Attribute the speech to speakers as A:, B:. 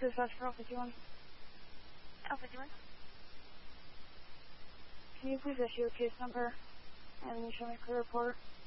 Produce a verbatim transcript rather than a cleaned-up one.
A: Dispatch for Alpha fifty-one.
B: Alpha fifty-one.
A: Can you please issue a case number and show me clear report?